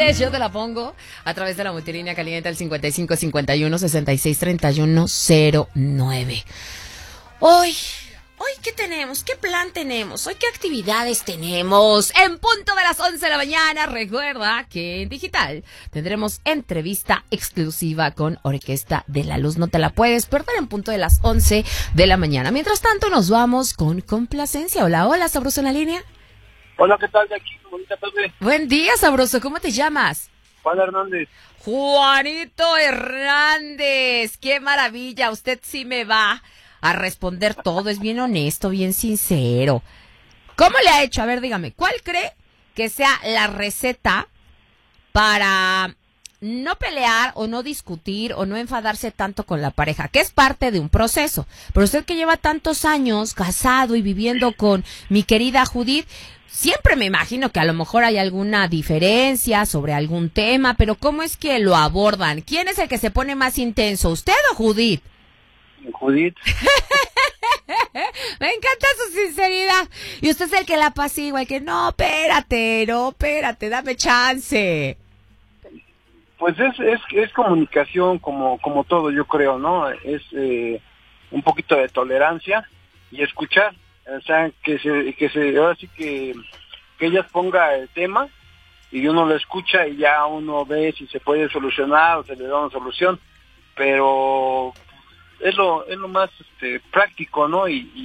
noches. Yo te la pongo a través de la multilínea caliente al 5551-663109. Hoy, ¿qué tenemos? ¿Qué plan tenemos? Hoy, ¿qué actividades tenemos? En punto de las 11 de la mañana, recuerda que en digital tendremos entrevista exclusiva con Orquesta de la Luz. No te la puedes perder en punto de las 11 de la mañana. Mientras tanto, nos vamos con complacencia. Hola, hola, Sabroso en la línea. Hola, ¿qué tal de aquí? Bonita tarde. Buen día, Sabroso. ¿Cómo te llamas? Juan Hernández. Juanito Hernández. ¡Qué maravilla! Usted sí me va a responder todo. Es bien honesto, bien sincero. ¿Cómo le ha hecho? A ver, dígame, ¿cuál cree que sea la receta para no pelear o no discutir o no enfadarse tanto con la pareja? Que es parte de un proceso. Pero usted que lleva tantos años casado y viviendo con mi querida Judith, siempre me imagino que a lo mejor hay alguna diferencia sobre algún tema, pero ¿cómo es que lo abordan? ¿Quién es el que se pone más intenso, usted o Judith? Judith. Me encanta su sinceridad. Y usted es el que la apacigua, el que no, espérate, dame chance. Pues es comunicación como todo, yo creo, ¿no? Es un poquito de tolerancia y escuchar. O sea, ahora sí que ella ponga el tema y uno lo escucha y ya uno ve si se puede solucionar o se le da una solución, pero es lo más práctico, ¿no?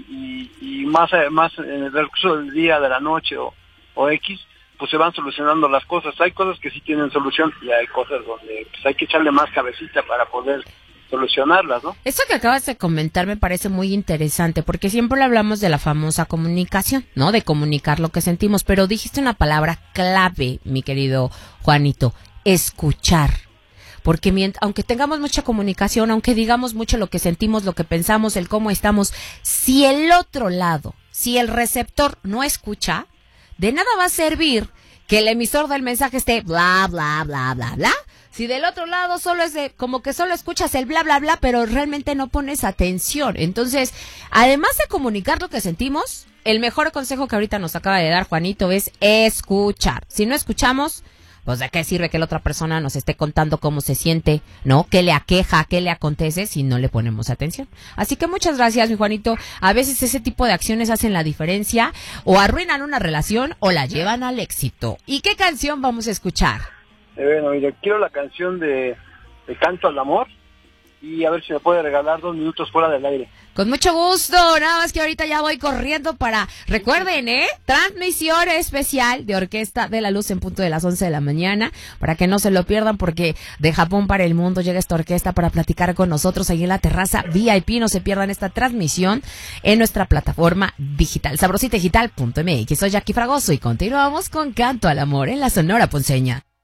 Y más en el recurso del día, de la noche o X, pues se van solucionando las cosas. Hay cosas que sí tienen solución y hay cosas donde pues hay que echarle más cabecita para poder solucionarlas, ¿no? Eso que acabas de comentar me parece muy interesante, porque siempre hablamos de la famosa comunicación, ¿no? De comunicar lo que sentimos, pero dijiste una palabra clave, mi querido Juanito: escuchar. Porque aunque tengamos mucha comunicación, aunque digamos mucho lo que sentimos, lo que pensamos, el cómo estamos, si el otro lado, si el receptor no escucha, de nada va a servir que el emisor del mensaje esté bla, bla, bla, bla, bla. Si del otro lado solo es como que solo escuchas el bla, bla, bla, pero realmente no pones atención. Entonces, además de comunicar lo que sentimos, el mejor consejo que ahorita nos acaba de dar Juanito es escuchar. Si no escuchamos, pues ¿de qué sirve que la otra persona nos esté contando cómo se siente, ¿no? ¿Qué le aqueja, qué le acontece si no le ponemos atención? Así que muchas gracias, mi Juanito. A veces ese tipo de acciones hacen la diferencia, o arruinan una relación o la llevan al éxito. ¿Y qué canción vamos a escuchar? Bueno, mira, quiero la canción de Canto al Amor y a ver si me puede regalar 2 minutos fuera del aire. Con mucho gusto, nada más que ahorita ya voy corriendo para, recuerden, transmisión especial de Orquesta de la Luz en punto de las 11 de la mañana, para que no se lo pierdan, porque de Japón para el mundo llega esta orquesta para platicar con nosotros ahí en la terraza VIP. No se pierdan esta transmisión en nuestra plataforma digital, sabrositadigital.mx. Soy Jackie Fragoso y continuamos con Canto al Amor en la Sonora Ponceña.